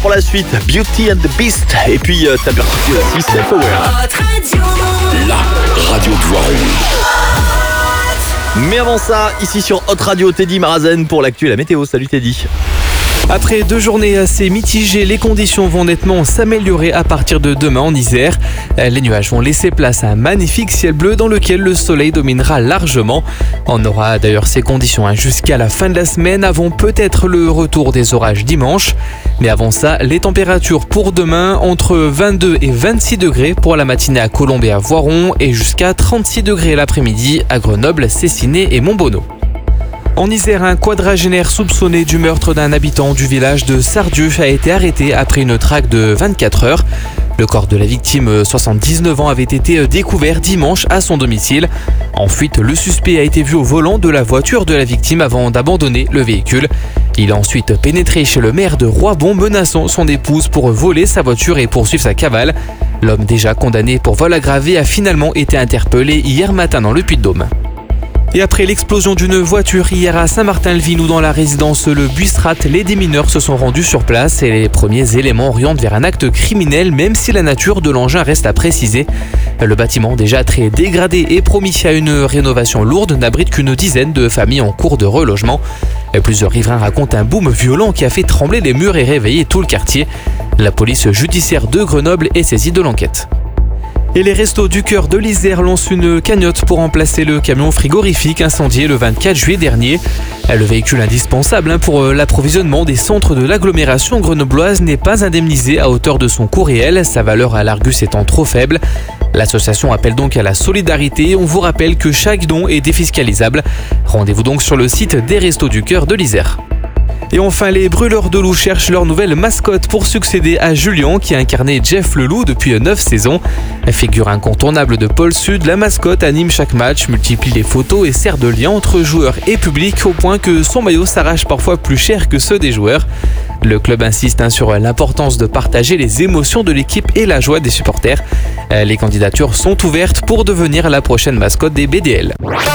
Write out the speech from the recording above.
Pour la suite, Beauty and the Beast. Et puis, t'as bien reçu aussi Self-Aware. La radio de Voiron. Mais avant ça, ici sur Hot Radio, Teddy Marazen pour l'actu et la météo. Salut Teddy. Après 2 journées assez mitigées, les conditions vont nettement s'améliorer à partir de demain en Isère. Les nuages vont laisser place à un magnifique ciel bleu dans lequel le soleil dominera largement. On aura d'ailleurs ces conditions jusqu'à la fin de la semaine, avant peut-être le retour des orages dimanche. Mais avant ça, les températures pour demain entre 22 et 26 degrés pour la matinée à Colombes et à Voiron et jusqu'à 36 degrés l'après-midi à Grenoble, Cessiné et Montbonneau. En Isère, un quadragénaire soupçonné du meurtre d'un habitant du village de Sardieu a été arrêté après une traque de 24 heures. Le corps de la victime, 79 ans, avait été découvert dimanche à son domicile. En fuite, le suspect a été vu au volant de la voiture de la victime avant d'abandonner le véhicule. Il a ensuite pénétré chez le maire de Roibon, menaçant son épouse pour voler sa voiture et poursuivre sa cavale. L'homme déjà condamné pour vol aggravé a finalement été interpellé hier matin dans le Puy-de-Dôme. Et après l'explosion d'une voiture hier à Saint-Martin-le-Vinou dans la résidence Le Buistrat, les démineurs se sont rendus sur place et les premiers éléments orientent vers un acte criminel, même si la nature de l'engin reste à préciser. Le bâtiment, déjà très dégradé et promis à une rénovation lourde, n'abrite qu'une dizaine de familles en cours de relogement. Plusieurs riverains racontent un boom violent qui a fait trembler les murs et réveiller tout le quartier. La police judiciaire de Grenoble est saisie de l'enquête. Et les Restos du Cœur de l'Isère lancent une cagnotte pour remplacer le camion frigorifique incendié le 24 juillet dernier. Le véhicule indispensable pour l'approvisionnement des centres de l'agglomération grenobloise n'est pas indemnisé à hauteur de son coût réel, sa valeur à l'Argus étant trop faible. L'association appelle donc à la solidarité. On vous rappelle que chaque don est défiscalisable. Rendez-vous donc sur le site des Restos du Cœur de l'Isère. Et enfin, les brûleurs de loups cherchent leur nouvelle mascotte pour succéder à Julien qui a incarné Jeff le loup depuis 9 saisons. Figure incontournable de Pôle Sud, la mascotte anime chaque match, multiplie les photos et sert de lien entre joueurs et public au point que son maillot s'arrache parfois plus cher que ceux des joueurs. Le club insiste sur l'importance de partager les émotions de l'équipe et la joie des supporters. Les candidatures sont ouvertes pour devenir la prochaine mascotte des BDL.